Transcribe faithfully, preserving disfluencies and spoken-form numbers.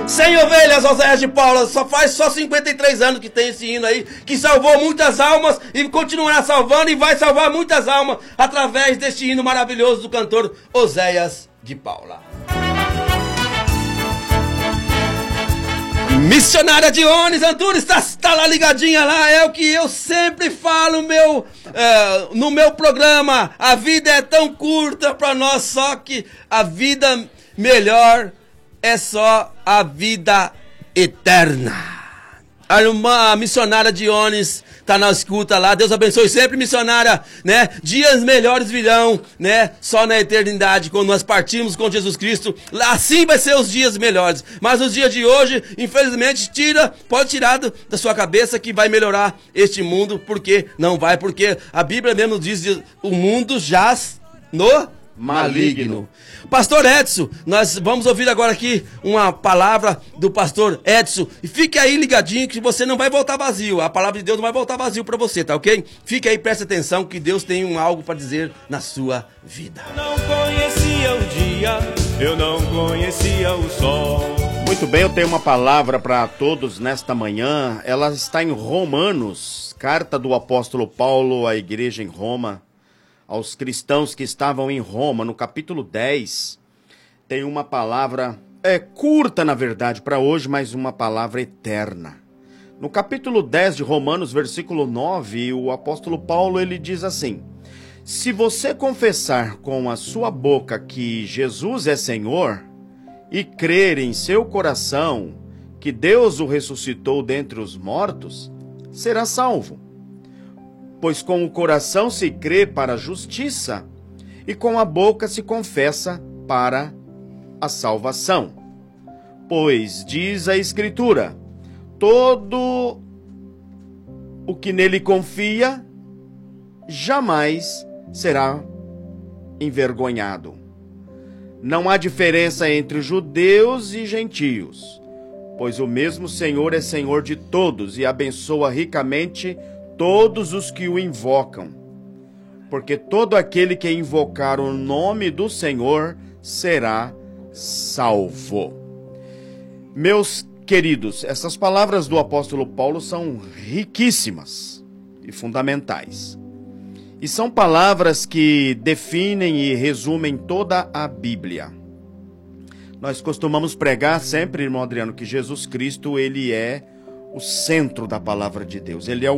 Sem ovelhas, Oséias de Paula, só faz só cinquenta e três anos que tem esse hino aí, que salvou muitas almas e continuará salvando e vai salvar muitas almas através deste hino maravilhoso do cantor Oséias de Paula. Missionária Dionis Antunes, tá, tá lá ligadinha lá, é o que eu sempre falo meu, uh, no meu programa. A vida é tão curta pra nós, só que a vida melhor é só a vida eterna. A irmã a missionária Dionis tá na escuta lá. Deus abençoe sempre, missionária, né? Dias melhores virão, né? Só na eternidade, quando nós partimos com Jesus Cristo. Assim vai ser os dias melhores. Mas os dias de hoje, infelizmente, tira, pode tirar do, da sua cabeça que vai melhorar este mundo. Porque não vai, porque a Bíblia mesmo diz que o mundo jaz no maligno. Pastor Edson, nós vamos ouvir agora aqui uma palavra do pastor Edson. E fique aí ligadinho que você não vai voltar vazio. A palavra de Deus não vai voltar vazio para você, tá ok? Fique aí, preste atenção que Deus tem um algo para dizer na sua vida. Eu não conhecia o dia, eu não conhecia o sol. Muito bem, eu tenho uma palavra para todos nesta manhã. Ela está em Romanos, carta do apóstolo Paulo à igreja em Roma. Aos cristãos que estavam em Roma, no capítulo dez, tem uma palavra, é curta na verdade para hoje, mas uma palavra eterna. No capítulo dez de Romanos, versículo nove, o apóstolo Paulo ele diz assim: se você confessar com a sua boca que Jesus é Senhor e crer em seu coração que Deus o ressuscitou dentre os mortos, será salvo. Pois com o coração se crê para a justiça, e com a boca se confessa para a salvação. Pois, diz a Escritura, todo o que nele confia, jamais será envergonhado. Não há diferença entre judeus e gentios, pois o mesmo Senhor é Senhor de todos e abençoa ricamente todos os que o invocam, porque todo aquele que invocar o nome do Senhor será salvo. Meus queridos, essas palavras do apóstolo Paulo são riquíssimas e fundamentais. E são palavras que definem e resumem toda a Bíblia. Nós costumamos pregar sempre, irmão Adriano, que Jesus Cristo, ele é o centro da palavra de Deus. Ele é o